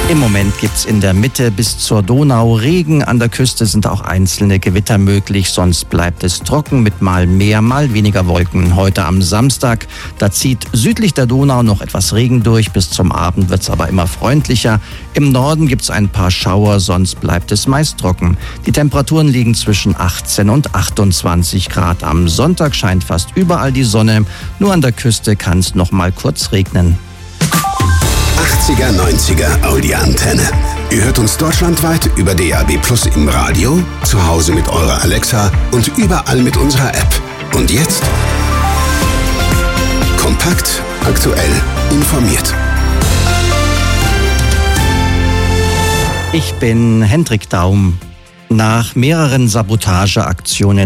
Im Moment gibt's in der Mitte bis zur Donau Regen. An der Küste sind auch einzelne Gewitter möglich. Sonst bleibt es trocken mit mal mehr, mal weniger Wolken. Heute am Samstag, da zieht südlich der Donau noch etwas Regen durch. Bis zum Abend wird's aber immer freundlicher. Im Norden gibt's ein paar Schauer, sonst bleibt es meist trocken. Die Temperaturen liegen zwischen 18 und 28 Grad. Am Sonntag scheint fast überall die Sonne. Nur an der Küste kann es noch mal kurz regnen. 80er, 90er Audi-Antenne. Ihr hört uns deutschlandweit über DAB+ im Radio, zu Hause mit eurer Alexa und überall mit unserer App. Und jetzt? Kompakt, aktuell, informiert. Ich bin Hendrik Daum. Nach mehreren Sabotageaktionen